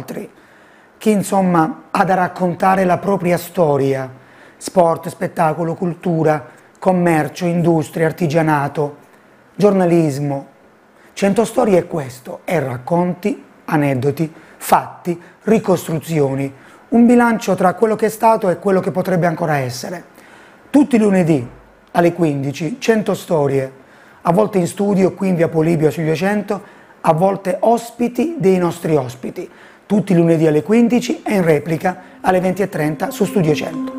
altri. Chi insomma ha da raccontare la propria storia, sport, spettacolo, cultura, commercio, industria, artigianato, giornalismo. 100 storie è questo, è racconti, aneddoti, fatti, ricostruzioni, un bilancio tra quello che è stato e quello che potrebbe ancora essere. Tutti i lunedì alle 15, 100 storie, a volte in studio qui in via Polibio sui 200, a volte ospiti dei nostri ospiti, tutti i lunedì alle 15 e in replica alle 20:30 su Studio 100.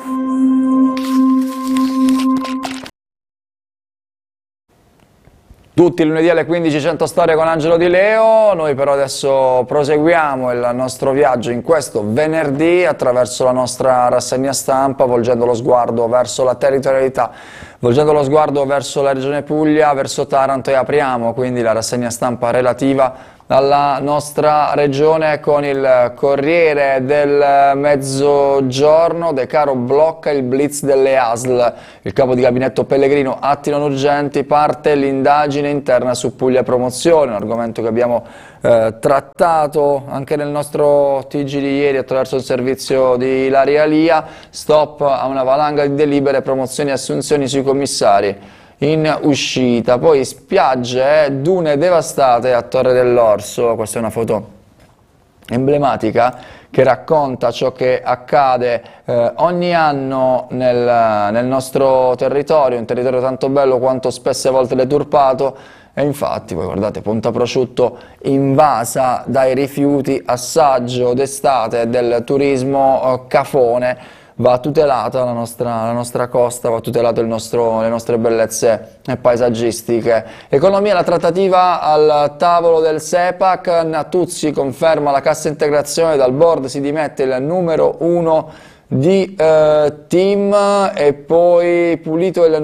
Tutti i lunedì alle 15, 100 storie con Angelo Di Leo. Noi però adesso proseguiamo il nostro viaggio in questo venerdì attraverso la nostra rassegna stampa, volgendo lo sguardo verso la territorialità, volgendo lo sguardo verso la regione Puglia, verso Taranto, e apriamo quindi la rassegna stampa relativa alla nostra regione con il Corriere del Mezzogiorno. De Caro blocca il blitz delle ASL, il capo di gabinetto Pellegrino, atti non urgenti, parte l'indagine interna su Puglia Promozione, un argomento che abbiamo trattato anche nel nostro TG di ieri attraverso il servizio di Ilaria Lia. Stop a una valanga di delibere, promozioni e assunzioni sui commissari in uscita. Poi spiagge, dune devastate a Torre dell'Orso. Questa è una foto emblematica che racconta ciò che accade ogni anno nel nostro territorio, un territorio tanto bello quanto spesse volte deturpato. E infatti, voi guardate, Ponta Prosciutto invasa dai rifiuti, assaggio d'estate del turismo cafone. Va tutelata la nostra costa, va tutelato le nostre bellezze paesaggistiche. Economia, la trattativa al tavolo del SEPAC, Natuzzi conferma la cassa integrazione, dal board si dimette il numero 1 di team, e poi pulito il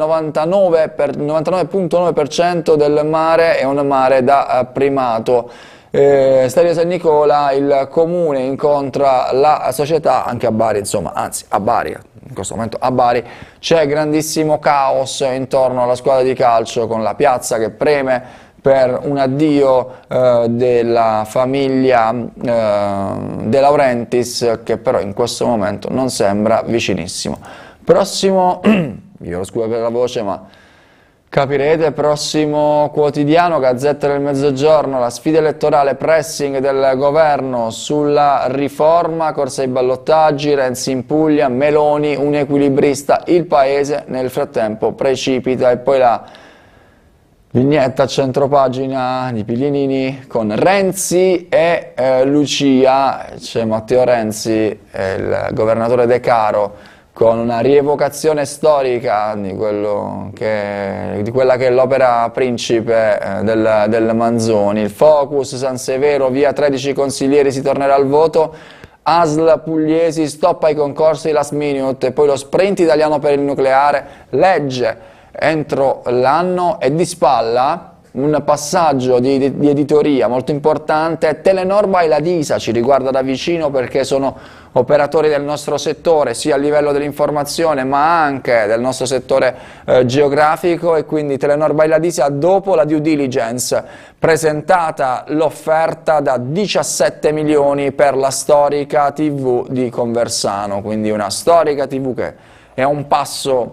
99,9% del mare, è un mare da primato. Stadio San Nicola, il comune incontra la società, anche a Bari, insomma, anzi a Bari, in questo momento a Bari c'è grandissimo caos intorno alla squadra di calcio, con la piazza che preme per un addio della famiglia De Laurentiis, che però in questo momento non sembra vicinissimo. Prossimo, io lo scuso per la voce, ma capirete, prossimo quotidiano, Gazzetta del Mezzogiorno, la sfida elettorale, pressing del governo sulla riforma, corsa ai ballottaggi, Renzi in Puglia, Meloni un equilibrista, il paese nel frattempo precipita. E poi la vignetta a centropagina di Piglionini con Renzi e Lucia, c'è Matteo Renzi e il governatore De Caro, con una rievocazione storica di quella che è l'opera principe del Manzoni. Il focus, San Severo, via 13 consiglieri, si tornerà al voto. ASL pugliesi, stop ai concorsi last minute, e poi lo sprint italiano per il nucleare, legge entro l'anno. E di spalla un passaggio di editoria molto importante, Telenor by la Disa, ci riguarda da vicino perché sono operatori del nostro settore, sia a livello dell'informazione ma anche del nostro settore geografico, e quindi Telenor by la Disa, dopo la due diligence, presentata l'offerta da 17 milioni per la storica TV di Conversano, quindi una storica TV che è un passo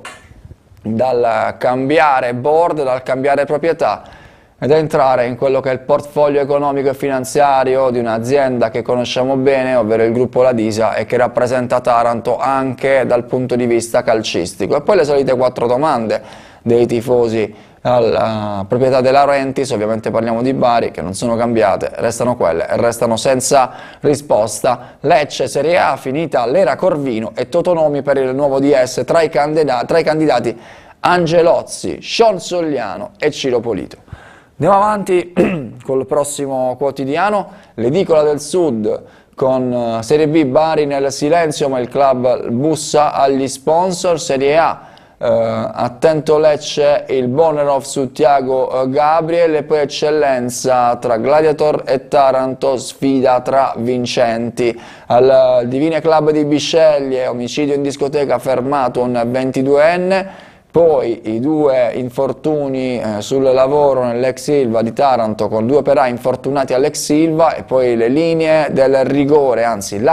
dal cambiare board, dal cambiare proprietà, ed entrare in quello che è il portfolio economico e finanziario di un'azienda che conosciamo bene, ovvero il gruppo La Disa, e che rappresenta Taranto anche dal punto di vista calcistico. E poi le solite 4 domande dei tifosi alla proprietà De Laurentiis, ovviamente parliamo di Bari, che non sono cambiate, restano quelle e restano senza risposta. Lecce, Serie A, finita l'era Corvino, e Totonomi per il nuovo DS, tra i candidati Angelozzi, Sean Sogliano e Ciro Polito. Andiamo avanti col prossimo quotidiano, l'Edicola del Sud, con Serie B, Bari nel silenzio ma il club bussa agli sponsor. Serie A, attento Lecce, il Bonerov su Thiago Gabriel, e poi eccellenza tra Gladiator e Taranto, sfida tra vincenti. Al Divine Club di Bisceglie, omicidio in discoteca, fermato un 22enne. poi i 2 infortuni sul lavoro nell'ex Ilva di Taranto con 2 operai infortunati all'ex Ilva e poi le linee del rigore, anzi la